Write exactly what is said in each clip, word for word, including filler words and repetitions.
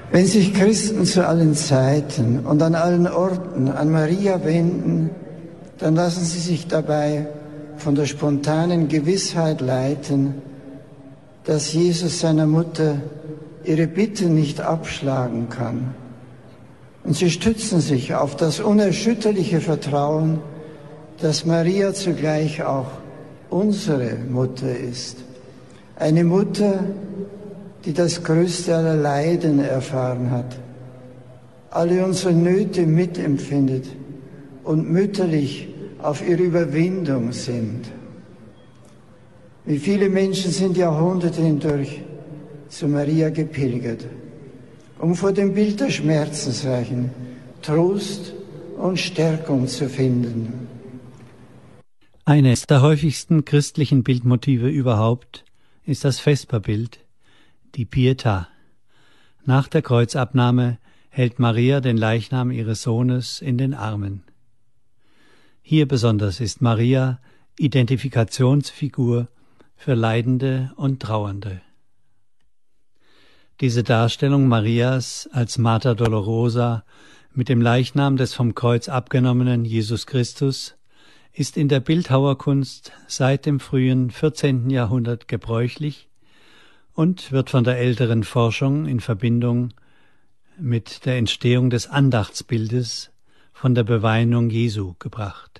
Wenn sich Christen zu allen Zeiten und an allen Orten an Maria wenden, dann lassen sie sich dabei von der spontanen Gewissheit leiten, dass Jesus seiner Mutter ihre Bitte nicht abschlagen kann. Und sie stützen sich auf das unerschütterliche Vertrauen, dass Maria zugleich auch unsere Mutter ist. Eine Mutter, die das größte aller Leiden erfahren hat, alle unsere Nöte mitempfindet und mütterlich auf ihre Überwindung sinnt. Wie viele Menschen sind Jahrhunderte hindurch zu Maria gepilgert, um vor dem Bild der Schmerzensreichen Trost und Stärkung zu finden. Eines der häufigsten christlichen Bildmotive überhaupt ist das Vesperbild, die Pietà. Nach der Kreuzabnahme hält Maria den Leichnam ihres Sohnes in den Armen. Hier besonders ist Maria Identifikationsfigur für Leidende und Trauernde. Diese Darstellung Marias als Mater Dolorosa mit dem Leichnam des vom Kreuz abgenommenen Jesus Christus ist in der Bildhauerkunst seit dem frühen vierzehnten Jahrhundert gebräuchlich und wird von der älteren Forschung in Verbindung mit der Entstehung des Andachtsbildes von der Beweinung Jesu gebracht.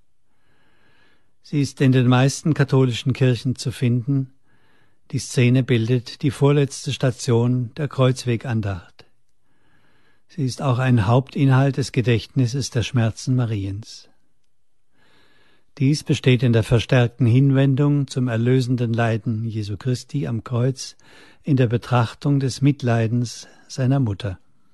Sie ist in den meisten katholischen Kirchen zu finden. Die Szene bildet die vorletzte Station der Kreuzwegandacht. Sie ist auch ein Hauptinhalt des Gedächtnisses der Schmerzen Mariens. Dies besteht in der verstärkten Hinwendung zum erlösenden Leiden Jesu Christi am Kreuz, in der Betrachtung des Mitleidens seiner Mutter.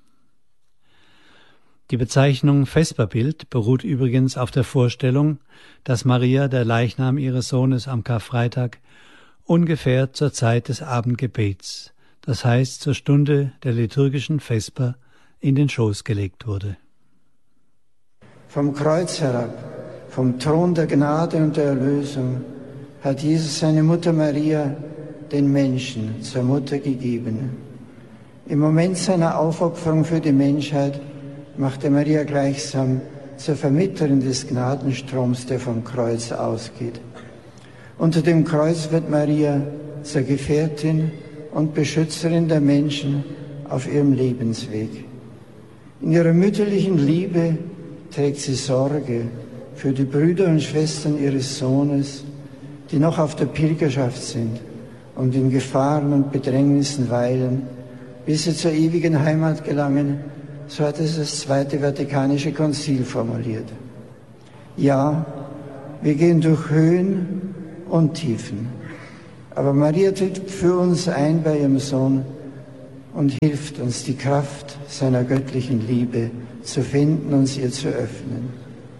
Die Bezeichnung Vesperbild beruht übrigens auf der Vorstellung, dass Maria der Leichnam ihres Sohnes am Karfreitag ungefähr zur Zeit des Abendgebets, das heißt zur Stunde der liturgischen Vesper, in den Schoß gelegt wurde. Vom Kreuz herab, vom Thron der Gnade und der Erlösung, hat Jesus seine Mutter Maria den Menschen zur Mutter gegeben. Im Moment seiner Aufopferung für die Menschheit machte Maria gleichsam zur Vermittlerin des Gnadenstroms, der vom Kreuz ausgeht. Unter dem Kreuz wird Maria zur Gefährtin und Beschützerin der Menschen auf ihrem Lebensweg. In ihrer mütterlichen Liebe trägt sie Sorge für die Brüder und Schwestern ihres Sohnes, die noch auf der Pilgerschaft sind und in Gefahren und Bedrängnissen weilen, bis sie zur ewigen Heimat gelangen. So hat es das Zweite Vatikanische Konzil formuliert. Ja, wir gehen durch Höhen und Tiefen, aber Maria tritt für uns ein bei ihrem Sohn und hilft uns, die Kraft seiner göttlichen Liebe zu finden und sie ihr zu öffnen.